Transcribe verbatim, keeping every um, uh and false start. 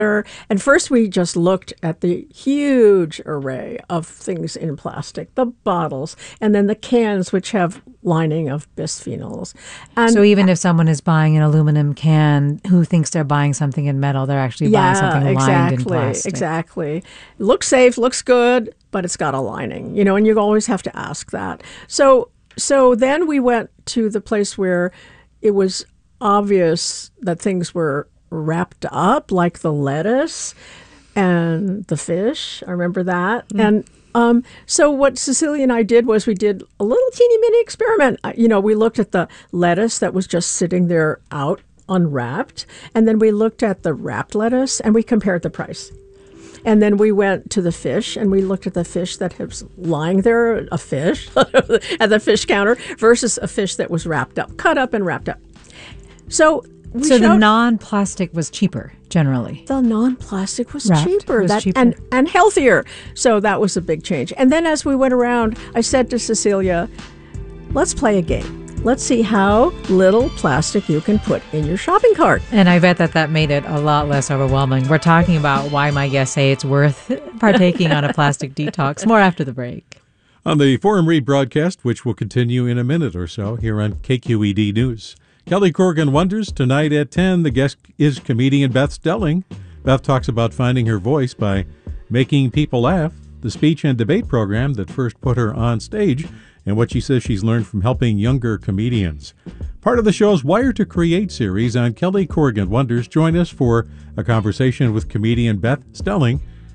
And first we just looked at the huge array of things in plastic, the bottles, and then the cans, which have lining of bisphenols. And so even if someone is buying an aluminum can who thinks they're buying something in metal, they're actually yeah, buying something exactly, lined in plastic. Exactly. Looks safe, looks good, but it's got a lining, you know, and you always have to ask that. So, so then we went to the place where it was obvious that things were wrapped up, like the lettuce and the fish. I remember that. Mm. And um, so what Cecilia and I did was we did a little teeny mini experiment. You know, we looked at the lettuce that was just sitting there out unwrapped, and then we looked at the wrapped lettuce and we compared the price. And then we went to the fish and we looked at the fish that was lying there, a fish at the fish counter, versus a fish that was wrapped up, cut up and wrapped up. So We so showed, the non-plastic was cheaper, generally. The non-plastic was Wrapped cheaper, was that, cheaper. And, and healthier. So that was a big change. And then as we went around, I said to Cecilia, let's play a game. Let's see how little plastic you can put in your shopping cart. And I bet that that made it a lot less overwhelming. We're talking about why my guests say it's worth partaking on a plastic detox. More after the break. On the Forum Read broadcast, which will continue in a minute or so here on K Q E D News. Kelly Corrigan Wonders tonight at ten. The guest is comedian Beth Stelling. Beth talks about finding her voice by making people laugh, the speech and debate program that first put her on stage, and what she says she's learned from helping younger comedians. Part of the show's Wire to Create series on Kelly Corrigan Wonders. Join us for a conversation with comedian Beth Stelling